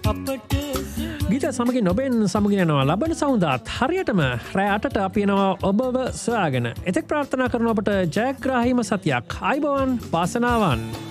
ගීත සමගින් ඔබෙන් සමගිනනවා ලබන සෞන්දාත් හරියටම රෑ 8ට අපි එනවා ඔබව සොයාගෙන. එතෙක් ප්‍රාර්ථනා කරන ඔබට ජයග්‍රාහීම සතියක්. ආයුබෝවන් වාසනාවන්.